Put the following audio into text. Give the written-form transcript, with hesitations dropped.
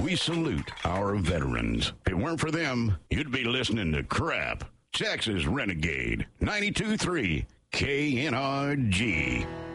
We salute our veterans. If it weren't for them, you'd be listening to crap. Texas Renegade, 92.3 KNRG.